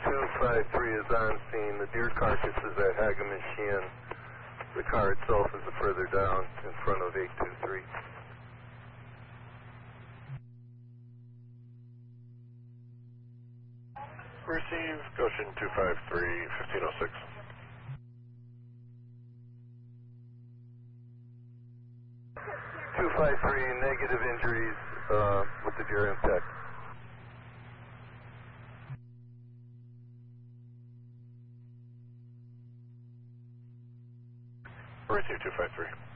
253 is on scene. The deer carcass is at Hagamish. The car itself is further down in front of 823. Receive, Goshen 253, 1506. Negative injuries with the deer intact. Receive 253.